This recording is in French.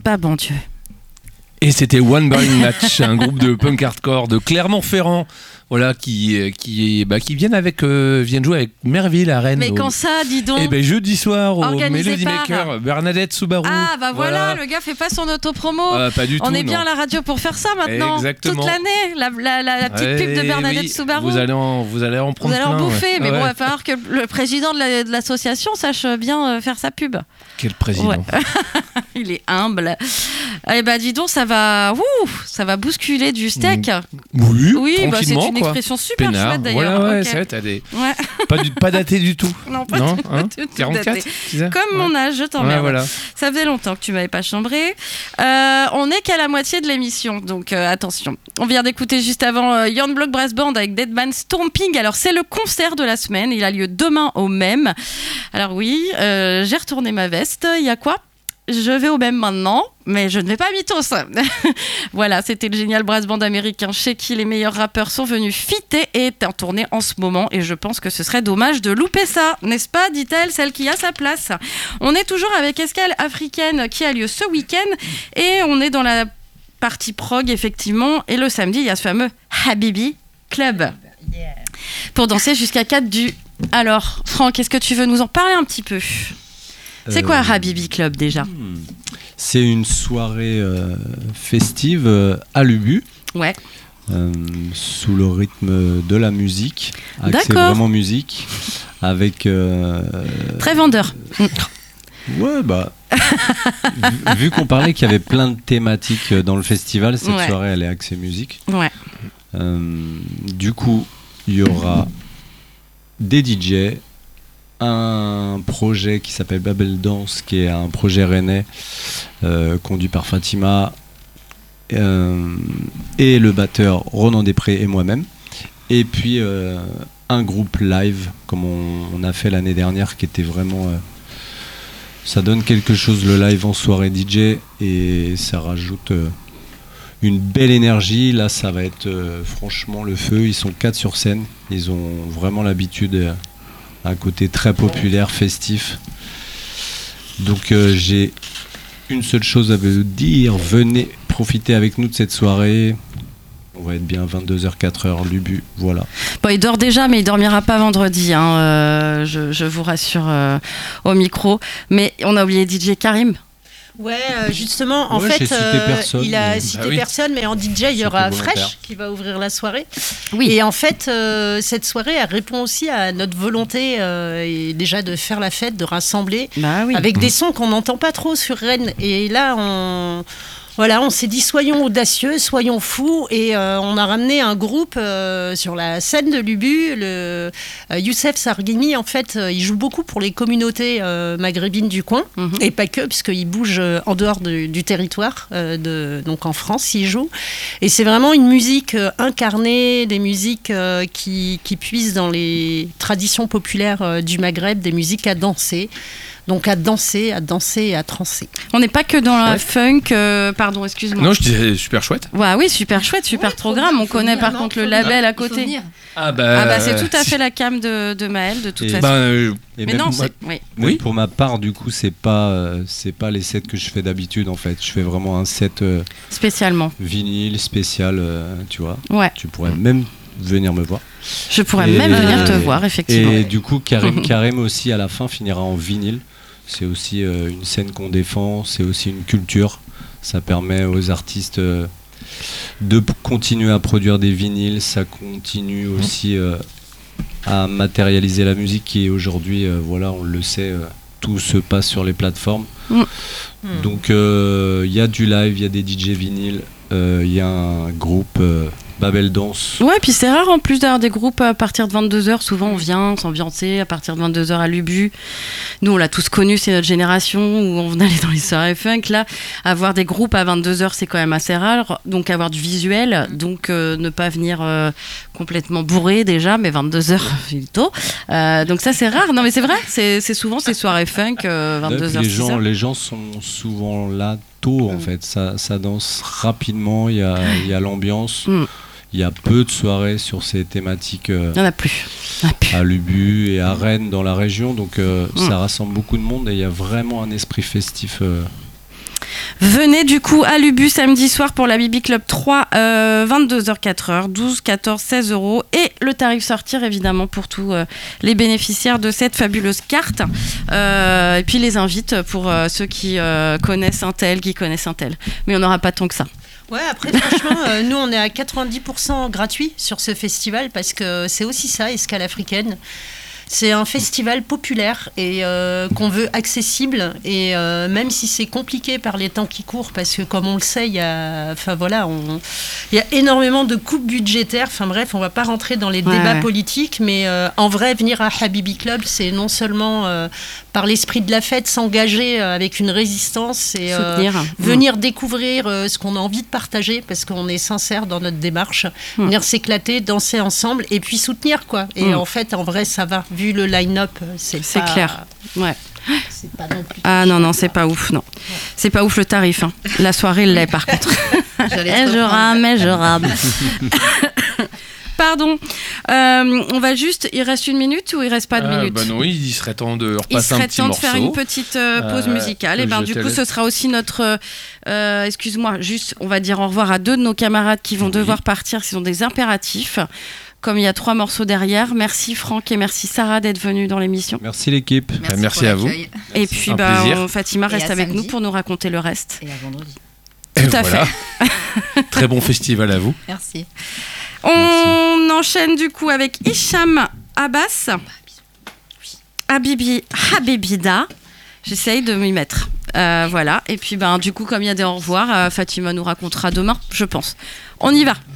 pas bon Dieu. Et c'était One Burning Match, un groupe de punk hardcore de Clermont-Ferrand, voilà, qui viennent jouer avec Merville à Rennes. Mais quand ça, dis donc. Eh ben jeudi soir au Organisé Melody par Maker, Bernadette Soubarou. Ah bah voilà, le gars fait pas son autopromo. Pas du tout. On est bien à la radio pour faire ça maintenant. Exactement. Toute l'année, la petite pub de Bernadette Soubarou. Vous allez en prendre plein. Vous allez en bouffer, mais bon, il ouais. va falloir que le président de l'association sache bien faire sa pub. Quel président. Ouais. Il est humble. Eh ben dis donc, ça va bousculer du steak. Oui, bah, c'est tranquillement, une quoi. expression super Peinard. chouette d'ailleurs. Voilà, ouais, Ok. c'est vrai, t'as des... Ouais. Pas daté du tout. Non, pas du tout 44, daté. c'est ça. Comme mon âge, je t'emmerde. Ouais, voilà. Ça faisait longtemps que tu m'avais pas chambré. On n'est qu'à la moitié de l'émission, donc attention. On vient d'écouter juste avant Young Block Brass Band avec Dead Man Stomping. Alors c'est le concert de la semaine, il a lieu demain au même. Alors oui, j'ai retourné ma veste. Il y a quoi ? Je vais au même maintenant, mais je ne vais pas à Mythos. Voilà, c'était le génial brass band américain chez qui les meilleurs rappeurs sont venus fitter et est en tournée en ce moment. Et je pense que ce serait dommage de louper ça, n'est-ce pas, dit-elle, celle qui a sa place. On est toujours avec Escale Africaine qui a lieu ce week-end et on est dans la partie prog, effectivement. Et le samedi, il y a ce fameux Habibi Club pour danser jusqu'à 4 du... Alors, Franck, est-ce que tu veux nous en parler un petit peu ? C'est quoi Habibi Club déjà ? C'est une soirée festive à l'Ubu. Ouais. Sous le rythme de la musique. C'est D'accord. vraiment musique. Avec. Très vendeur. Ouais, bah. vu qu'on parlait qu'il y avait plein de thématiques dans le festival, cette soirée elle est axée musique. Ouais. Du coup, il y aura des DJ. Un projet qui s'appelle Babel Dance, qui est un projet rennais conduit par Fatima et le batteur Ronan Després et moi-même. Et puis un groupe live, comme on a fait l'année dernière, qui était vraiment... ça donne quelque chose, le live en soirée DJ, et ça rajoute une belle énergie. Là, ça va être franchement le feu. Ils sont 4 sur scène. Ils ont vraiment l'habitude... un côté très populaire, festif. Donc j'ai une seule chose à vous dire, venez profiter avec nous de cette soirée. On va être bien 22h, 4h, Lubu, voilà. Bon, il dort déjà, mais il dormira pas vendredi, hein, je vous rassure au micro. Mais on a oublié DJ Karim. Ouais, justement, en fait, il a cité personne, mais en DJ, il y aura Fresh qui va ouvrir la soirée. Oui. Et en fait, cette soirée, elle répond aussi à notre volonté et déjà de faire la fête, de rassembler, avec des sons qu'on n'entend pas trop sur Rennes. Et là, on s'est dit soyons audacieux, soyons fous, et on a ramené un groupe sur la scène de l'Ubu. Youssef Sarghini, en fait, il joue beaucoup pour les communautés maghrébines du coin, et pas que, puisqu'il bouge en dehors du territoire, donc en France, il joue. Et c'est vraiment une musique incarnée, des musiques qui puisent dans les traditions populaires du Maghreb, des musiques à danser. Donc à danser et à transer. On n'est pas que dans la funk, pardon, excuse-moi. Non, je disais super chouette. Ouais, oui, super chouette, super programme. On connaît par contre le label à côté. C'est tout à fait la cam de Maël, de toute façon. Mais non, oui. Pour ma part, du coup, c'est pas les sets que je fais d'habitude, en fait. Je fais vraiment un set spécialement vinyle spécial, tu vois. Ouais. Tu pourrais même venir me voir. Je pourrais même venir te voir, effectivement. Et du coup, Karim aussi, à la fin, finira en vinyle. C'est aussi une scène qu'on défend, c'est aussi une culture. Ça permet aux artistes de continuer à produire des vinyles. Ça continue aussi à matérialiser la musique qui est aujourd'hui, voilà, on le sait, tout se passe sur les plateformes. Donc il y a du live, il y a des DJ vinyles, il y a un groupe... Babel Danse. Ouais, puis c'est rare en plus d'avoir des groupes à partir de 22h. Souvent, on vient s'ambiancer à partir de 22h à l'Ubu. Nous, on l'a tous connu, c'est notre génération où on allait dans les soirées funk. Là, avoir des groupes à 22h, c'est quand même assez rare. Donc, avoir du visuel. Donc, ne pas venir complètement bourré déjà, mais 22h, c'est tôt. Donc, ça, c'est rare. Non, mais c'est vrai. C'est souvent ces soirées funk, 22h. Les gens sont souvent là tôt, en fait. Ça danse rapidement. Il y a l'ambiance. Il y a peu de soirées sur ces thématiques il n'y en a plus. À l'Ubu et à Rennes dans la région, donc ça rassemble beaucoup de monde et il y a vraiment un esprit festif. Venez du coup à l'Ubu samedi soir pour la Bibi Club 3, 22h, 4h, 12, 14, 16 €. Et le tarif sortir évidemment pour tous les bénéficiaires de cette fabuleuse carte. Et puis les invite pour ceux qui connaissent un tel, qui connaissent un tel. Mais on n'aura pas tant que ça. Ouais, après franchement, nous on est à 90% gratuit sur ce festival parce que c'est aussi ça, Escale africaine. C'est un festival populaire et qu'on veut accessible et même si c'est compliqué par les temps qui courent parce que comme on le sait, il y a énormément de coupes budgétaires. Enfin bref, on va pas rentrer dans les débats politiques, mais en vrai, venir à Habibi Club, c'est non seulement par l'esprit de la fête, s'engager avec une résistance et venir découvrir ce qu'on a envie de partager parce qu'on est sincère dans notre démarche, venir s'éclater, danser ensemble et puis soutenir quoi. Et en fait, en vrai, ça va. Vu le line-up, c'est clair. Ouais. C'est pas non plus. Ah non, c'est pas ouf, non. C'est pas ouf le tarif. Hein. La soirée l'est par contre. Je rame. Pardon. On va juste. Il reste 1 minute ou il reste pas de minute? Bah non, il serait temps de repasser un petit morceau. Il serait temps de faire une petite pause musicale. Et du coup, ce sera aussi notre. Excuse-moi, juste, on va dire au revoir à 2 de nos camarades qui vont devoir partir. Ils ont des impératifs. Comme il y a 3 morceaux derrière. Merci Franck et merci Sarah d'être venus dans l'émission. Merci l'équipe. Merci à vous. Et puis Fatima reste avec nous pour nous raconter le reste. Et à vendredi. Tout à fait. Très bon festival à vous. Merci. On enchaîne du coup avec Hicham Abbas, Habibida. J'essaye de m'y mettre. Voilà. Et puis du coup, comme il y a des au revoir, Fatima nous racontera demain, je pense. On y va.